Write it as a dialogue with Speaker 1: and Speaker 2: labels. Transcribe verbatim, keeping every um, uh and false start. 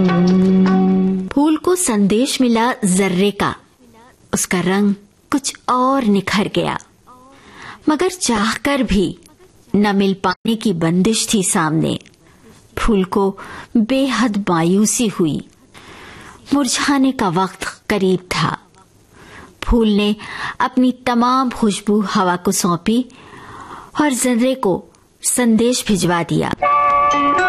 Speaker 1: फूल को संदेश मिला जर्रे का, उसका रंग कुछ और निखर गया, मगर चाहकर भी न मिल पाने की बंदिश थी सामने। फूल को बेहद मायूसी हुई, मुरझाने का वक्त करीब था। फूल ने अपनी तमाम खुशबू हवा को सौंपी और जर्रे को संदेश भिजवा दिया।